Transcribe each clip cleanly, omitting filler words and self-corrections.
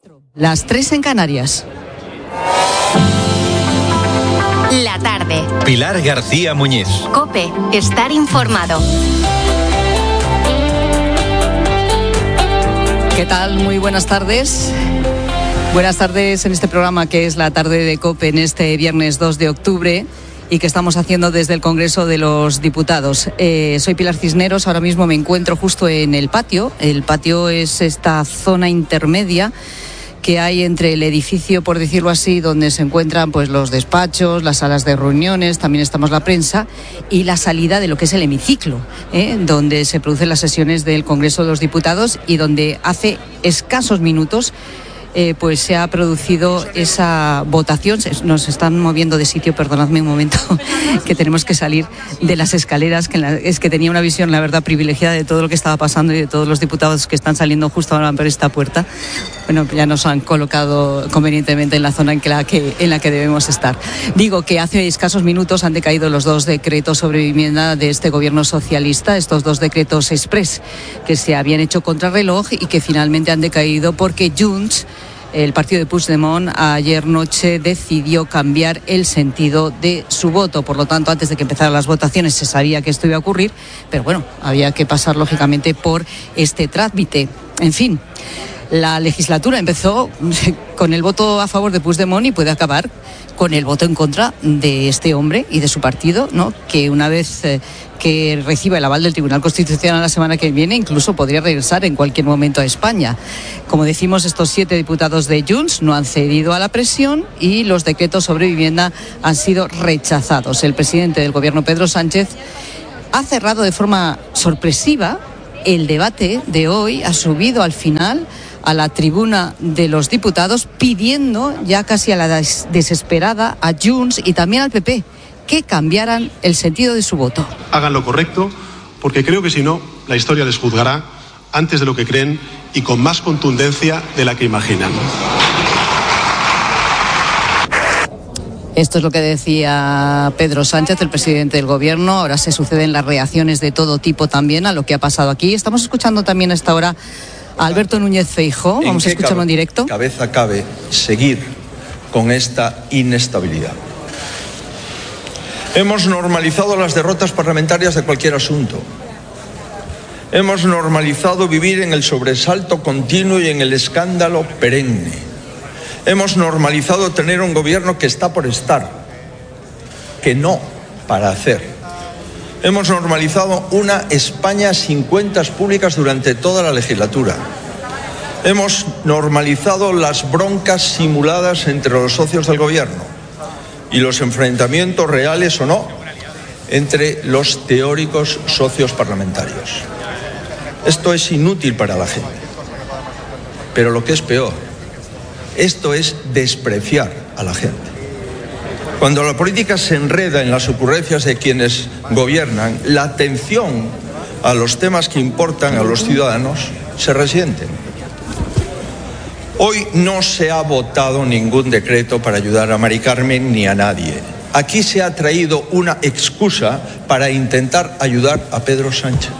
Las 3 en Canarias. La tarde. Pilar García Muñiz. COPE. Estar informado. ¿Qué tal? Muy buenas tardes. Buenas tardes en este programa que es la tarde de COPE en este viernes 2 de octubre y que estamos haciendo desde el Congreso de los Diputados. Soy Pilar Cisneros, ahora mismo me encuentro justo en el patio. El patio es esta zona intermedia que hay entre el edificio, por decirlo así, donde se encuentran pues los despachos, las salas de reuniones, también estamos la prensa, y la salida de lo que es el hemiciclo, donde se producen las sesiones del Congreso de los Diputados y donde hace escasos minutos pues se ha producido esa votación. Nos están moviendo de sitio, perdonadme un momento, que tenemos que salir de las escaleras, es que tenía una visión, la verdad, privilegiada de todo lo que estaba pasando y de todos los diputados que están saliendo justo ahora por esta puerta. Bueno, ya nos han colocado convenientemente en la zona en la que debemos estar. Digo que hace escasos minutos han decaído los 2 decretos sobre vivienda de este gobierno socialista, estos 2 decretos exprés que se habían hecho contrarreloj y que finalmente han decaído porque Junts, el partido de Puigdemont, ayer noche decidió cambiar el sentido de su voto. Por lo tanto, antes de que empezaran las votaciones se sabía que esto iba a ocurrir, pero bueno, había que pasar lógicamente por este trámite. En fin, la legislatura empezó con el voto a favor de Puigdemont y puede acabar con el voto en contra de este hombre y de su partido, ¿no? Que una vez que reciba el aval del Tribunal Constitucional la semana que viene, incluso podría regresar en cualquier momento a España. Como decimos, estos 7 diputados de Junts no han cedido a la presión y los decretos sobre vivienda han sido rechazados. El presidente del Gobierno, Pedro Sánchez, ha cerrado de forma sorpresiva el debate de hoy, ha subido al final a la tribuna de los diputados pidiendo ya casi a la desesperada a Junts y también al PP que cambiaran el sentido de su voto. Hagan lo correcto, porque creo que si no, la historia les juzgará antes de lo que creen y con más contundencia de la que imaginan. Esto es lo que decía Pedro Sánchez, el presidente del Gobierno. Ahora se suceden las reacciones de todo tipo también a lo que ha pasado aquí. Estamos escuchando también a esta hora a Alberto Núñez Feijóo. Vamos a escucharlo en directo. Cabeza cabe seguir con esta inestabilidad. Hemos normalizado las derrotas parlamentarias de cualquier asunto. Hemos normalizado vivir en el sobresalto continuo y en el escándalo perenne. Hemos normalizado tener un gobierno que está por estar, que no para hacer. Hemos normalizado una España sin cuentas públicas durante toda la legislatura. Hemos normalizado las broncas simuladas entre los socios del gobierno y los enfrentamientos reales o no entre los teóricos socios parlamentarios. Esto es inútil para la gente. Pero lo que es peor, esto es despreciar a la gente. Cuando la política se enreda en las ocurrencias de quienes gobiernan, la atención a los temas que importan a los ciudadanos se resiente. Hoy no se ha votado ningún decreto para ayudar a Mari Carmen ni a nadie. Aquí se ha traído una excusa para intentar ayudar a Pedro Sánchez.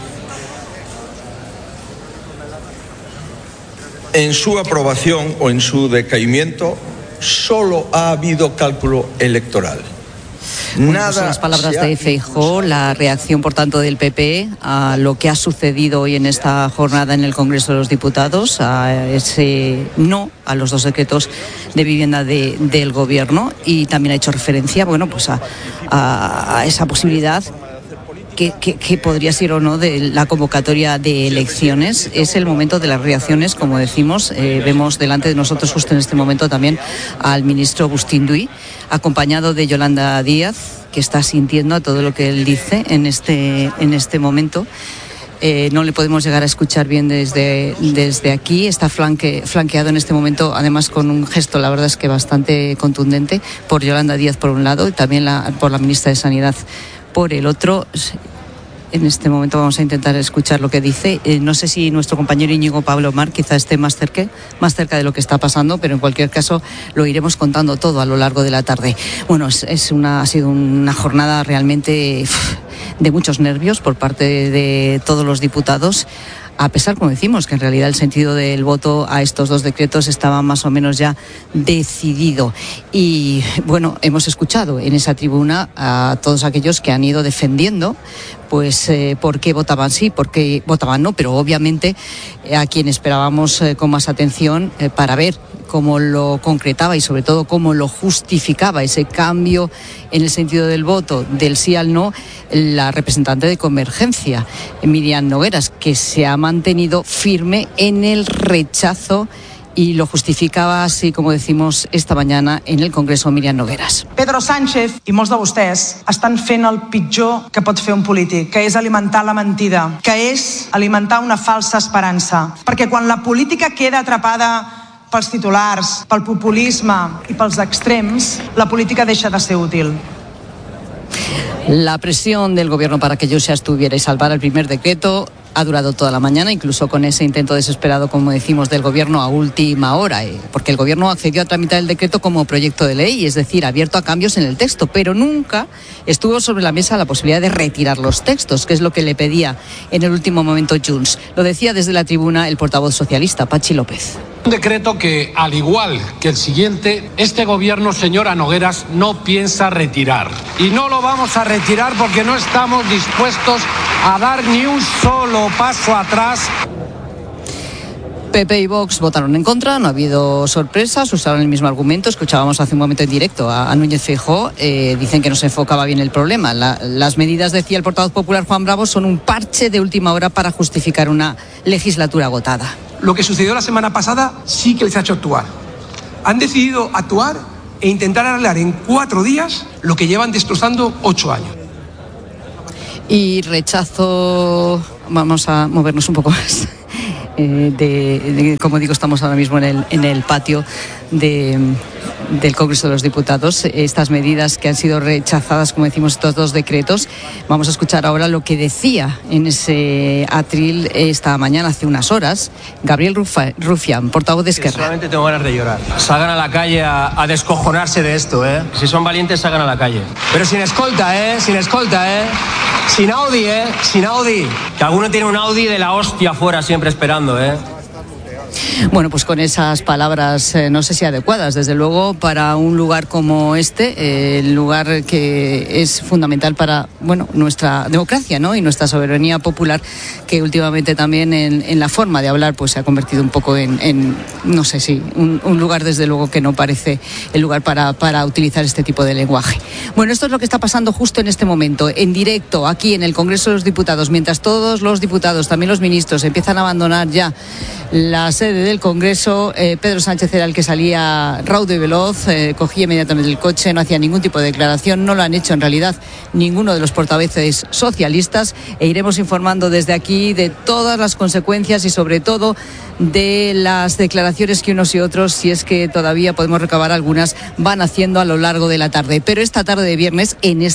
En su aprobación o en su decaimiento solo ha habido cálculo electoral. Bueno, pues son las palabras de Feijóo, la reacción, por tanto, del PP a lo que ha sucedido hoy en esta jornada en el Congreso de los Diputados, a ese no a los 2 decretos de vivienda del Gobierno, y también ha hecho referencia, bueno, pues a esa posibilidad que podría ser o no de la convocatoria de elecciones. Es el momento de las reacciones, como decimos. Vemos delante de nosotros justo en este momento también al ministro Bustinduy, acompañado de Yolanda Díaz, que está sintiendo a todo lo que él dice en este momento. No le podemos llegar a escuchar bien desde aquí. Está flanqueado en este momento, además con un gesto, la verdad es que bastante contundente, por Yolanda Díaz por un lado y también por la ministra de Sanidad por el otro. En este momento vamos a intentar escuchar lo que dice. No sé si nuestro compañero Íñigo Pablo Mar quizá esté más cerca de lo que está pasando, pero en cualquier caso lo iremos contando todo a lo largo de la tarde. Bueno, ha sido una jornada realmente de muchos nervios por parte de todos los diputados. a pesar, como decimos, que en realidad el sentido del voto a estos dos decretos estaba más o menos ya decidido. Y bueno, hemos escuchado en esa tribuna a todos aquellos que han ido defendiendo pues por qué votaban sí, por qué votaban no, pero obviamente a quien esperábamos con más atención para ver cómo lo concretaba y sobre todo cómo lo justificaba ese cambio en el sentido del voto del sí al no, la representante de Convergencia, Míriam Nogueras, que se ha mantenido firme en el rechazo y lo justificava así, como decimos esta mañana en el Congreso, Míriam Nogueras. Pedro Sánchez i molts de vostès estan fent el pitjor que pot fer un polític, que és alimentar la mentida, que és alimentar una falsa esperança. Perquè quan la política queda atrapada pels titulars, pel populisme i pels extrems, la política deixa de ser útil. La presión del gobierno para que Junts estuviera y salvara el primer decreto ha durado toda la mañana, incluso con ese intento desesperado, como decimos, del gobierno a última hora, porque el gobierno accedió a tramitar el decreto como proyecto de ley, es decir, abierto a cambios en el texto, pero nunca estuvo sobre la mesa la posibilidad de retirar los textos, que es lo que le pedía en el último momento Junts. Lo decía desde la tribuna el portavoz socialista, Patxi López. Un decreto que, al igual que el siguiente, este gobierno, señora Nogueras, no piensa retirar. Y no lo vamos a retirar porque no estamos dispuestos a dar ni un solo paso atrás. PP y Vox votaron en contra, no ha habido sorpresas, usaron el mismo argumento. Escuchábamos hace un momento en directo a Núñez Feijóo, dicen que no se enfocaba bien el problema. Las medidas, decía el portavoz popular Juan Bravo, son un parche de última hora para justificar una legislatura agotada. Lo que sucedió la semana pasada sí que les ha hecho actuar. Han decidido actuar e intentar arreglar en 4 días lo que llevan destrozando 8 años. Y rechazo, vamos a movernos un poco más. Como digo, estamos ahora mismo en el patio del Congreso de los Diputados. Estas medidas que han sido rechazadas, como decimos, estos dos decretos. Vamos a escuchar ahora lo que decía en ese atril esta mañana, hace unas horas, Gabriel Rufián, portavoz de Esquerra. Solamente tengo ganas de llorar. Salgan a la calle a descojonarse de esto, ¿eh? Si son valientes, salgan a la calle. Pero sin escolta, ¿eh? Sin escolta, ¿eh? Sin Audi, ¿eh? Sin Audi. Que alguno tiene un Audi de la hostia afuera siempre esperando, ¿eh? Bueno, pues con esas palabras no sé si adecuadas, desde luego, para un lugar como este, el lugar que es fundamental para, bueno, nuestra democracia, ¿no? Y nuestra soberanía popular, que últimamente también en la forma de hablar pues se ha convertido un poco en no sé si, un lugar desde luego que no parece el lugar para utilizar este tipo de lenguaje. Bueno, esto es lo que está pasando justo en este momento, en directo, aquí en el Congreso de los Diputados, mientras todos los diputados, también los ministros, empiezan a abandonar ya la sede del Congreso. Pedro Sánchez era el que salía raudo y veloz, cogía inmediatamente el coche, no hacía ningún tipo de declaración, no lo han hecho en realidad ninguno de los portavoces socialistas, e iremos informando desde aquí de todas las consecuencias y sobre todo de las declaraciones que unos y otros, si es que todavía podemos recabar algunas, van haciendo a lo largo de la tarde. Pero esta tarde de viernes,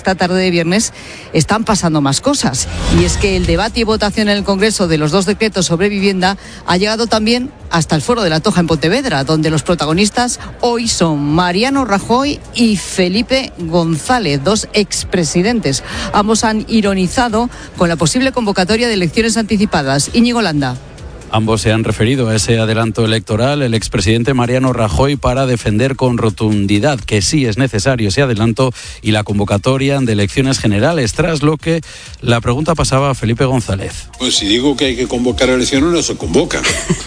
están pasando más cosas, y es que el debate y votación en el Congreso de los dos decretos sobre vivienda ha llegado también hasta el Foro de la Toja en Pontevedra, donde los protagonistas hoy son Mariano Rajoy y Felipe González, dos expresidentes. Ambos han ironizado con la posible convocatoria de elecciones anticipadas. Íñigo Landa. Ambos se han referido a ese adelanto electoral. El expresidente Mariano Rajoy para defender con rotundidad que sí es necesario ese adelanto y la convocatoria de elecciones generales, tras lo que la pregunta pasaba a Felipe González. Pues si digo que hay que convocar elecciones, no se convoca.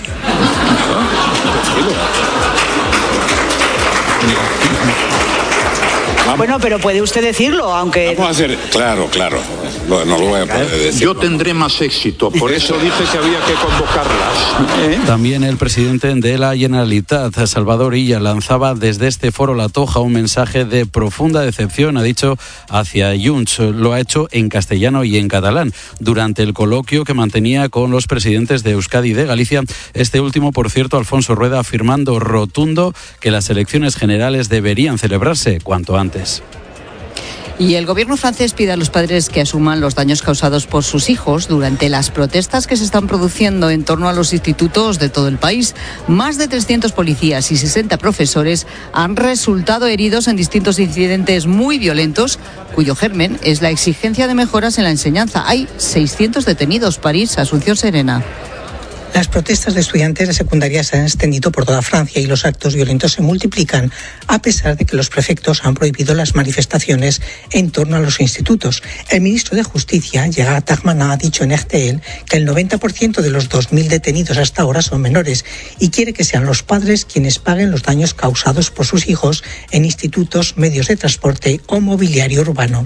Bueno, pero puede usted decirlo, aunque... Vamos a hacer... Claro. No lo voy a poder decir. Yo tendré más éxito, por eso dije que había que convocarlas. También el presidente de la Generalitat, Salvador Illa, lanzaba desde este foro La Toja un mensaje de profunda decepción, ha dicho, hacia Junts. Lo ha hecho en castellano y en catalán durante el coloquio que mantenía con los presidentes de Euskadi y de Galicia. Este último, por cierto, Alfonso Rueda, afirmando rotundo que las elecciones generales deberían celebrarse cuanto antes. Y el gobierno francés pide a los padres que asuman los daños causados por sus hijos durante las protestas que se están produciendo en torno a los institutos de todo el país. Más de 300 policías y 60 profesores han resultado heridos en distintos incidentes muy violentos, cuyo germen es la exigencia de mejoras en la enseñanza. Hay 600 detenidos. París, Asunción Serena. Las protestas de estudiantes de secundaria se han extendido por toda Francia y los actos violentos se multiplican a pesar de que los prefectos han prohibido las manifestaciones en torno a los institutos. El ministro de Justicia, Gérald Darmanin, ha dicho en RTL que el 90% de los 2.000 detenidos hasta ahora son menores y quiere que sean los padres quienes paguen los daños causados por sus hijos en institutos, medios de transporte o mobiliario urbano.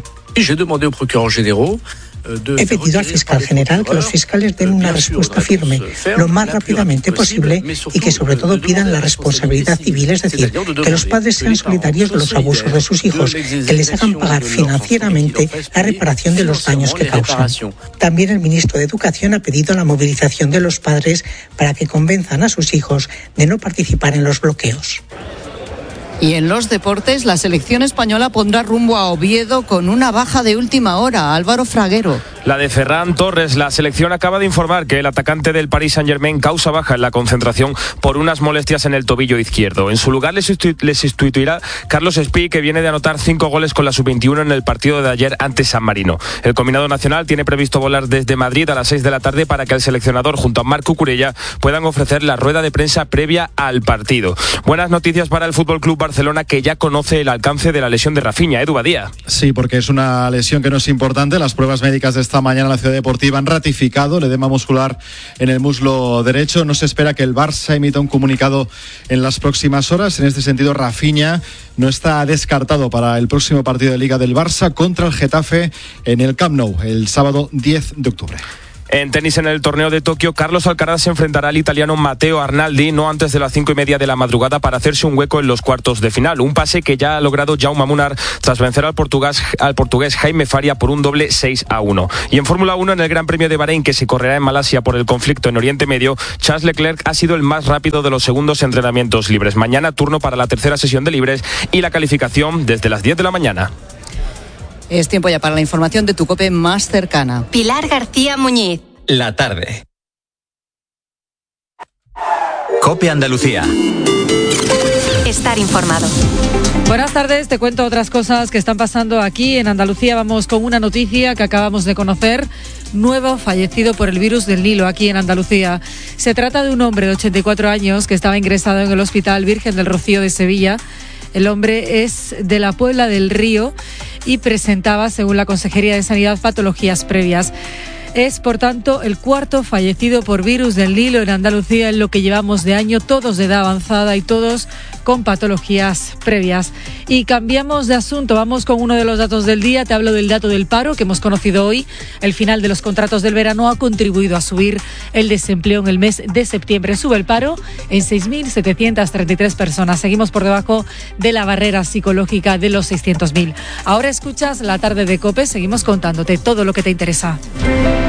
He pedido al fiscal general que los fiscales den una respuesta firme lo más rápidamente posible y que sobre todo pidan la responsabilidad civil, es decir, que los padres sean solidarios de los abusos de sus hijos, que les hagan pagar financieramente la reparación de los daños que causan. También el ministro de Educación ha pedido la movilización de los padres para que convenzan a sus hijos de no participar en los bloqueos. Y en los deportes, la selección española pondrá rumbo a Oviedo con una baja de última hora. Álvaro Fraguero. La de Ferran Torres. La selección acaba de informar que el atacante del Paris Saint-Germain causa baja en la concentración por unas molestias en el tobillo izquierdo. En su lugar les sustituirá Carlos Espí, que viene de anotar 5 goles con la sub-21 en el partido de ayer ante San Marino. El combinado nacional tiene previsto volar desde Madrid a las 6 de la tarde para que el seleccionador junto a Marc Cucurella puedan ofrecer la rueda de prensa previa al partido. Buenas noticias para el FC Barcelona, que ya conoce el alcance de la lesión de Rafinha. Edu Badía. Sí, porque es una lesión que no es importante. Las pruebas médicas de esta mañana en la Ciudad Deportiva han ratificado el edema muscular en el muslo derecho. No se espera que el Barça emita un comunicado en las próximas horas. En este sentido, Rafinha no está descartado para el próximo partido de Liga del Barça contra el Getafe en el Camp Nou el sábado 10 de octubre. En tenis, en el torneo de Tokio, Carlos Alcaraz se enfrentará al italiano Matteo Arnaldi no antes de las 5:30 de la madrugada para hacerse un hueco en los cuartos de final. Un pase que ya ha logrado Jaume Munar tras vencer al portugués Jaime Faria por un doble 6-1. Y en Fórmula 1, en el Gran Premio de Bahrein, que se correrá en Malasia por el conflicto en Oriente Medio, Charles Leclerc ha sido el más rápido de los segundos entrenamientos libres. Mañana turno para la tercera sesión de libres y la calificación desde las 10 de la mañana. Es tiempo ya para la información de tu COPE más cercana. Pilar García Muñiz. La tarde. COPE Andalucía. Estar informado. Buenas tardes, te cuento otras cosas que están pasando aquí en Andalucía. Vamos con una noticia que acabamos de conocer. Nuevo fallecido por el virus del Nilo aquí en Andalucía. Se trata de un hombre de 84 años que estaba ingresado en el Hospital Virgen del Rocío de Sevilla. El hombre es de la Puebla del Río y presentaba, según la Consejería de Sanidad, patologías previas. Es, por tanto, el cuarto fallecido por virus del Nilo en Andalucía en lo que llevamos de año, todos de edad avanzada y todos con patologías previas. Y cambiamos de asunto, vamos con uno de los datos del día. Te hablo del dato del paro que hemos conocido hoy. El final de los contratos del verano ha contribuido a subir el desempleo en el mes de septiembre. Sube el paro en 6.733 personas. Seguimos por debajo de la barrera psicológica de los 600.000. Ahora escuchas la tarde de COPE. Seguimos contándote todo lo que te interesa.